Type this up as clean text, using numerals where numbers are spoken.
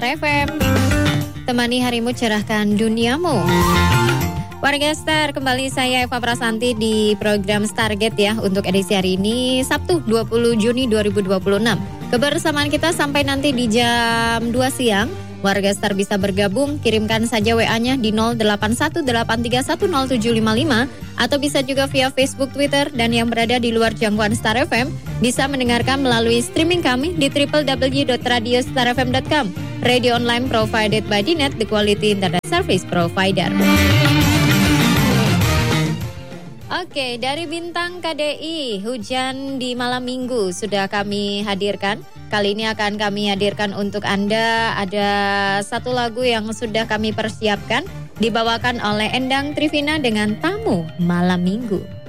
Star FM. Temani harimu, cerahkan duniamu. Warga Star, kembali saya Eva Prasanti di program Stargate ya untuk edisi hari ini Sabtu 20 Juni 2026. Kebersamaan kita sampai nanti di jam 2 siang. Warga Star bisa bergabung, kirimkan saja WA-nya di 0818310755 atau bisa juga via Facebook, Twitter, dan yang berada di luar jangkauan Star FM bisa mendengarkan melalui streaming kami di www.radiostarfm.com. Radio online provided by Dinet, the quality internet service provider. Oke, dari Bintang KDI, hujan di malam minggu sudah kami hadirkan. Kali ini akan kami hadirkan untuk Anda ada satu lagu yang sudah kami persiapkan, dibawakan oleh Endang Trivina dengan Tamu Malam Minggu.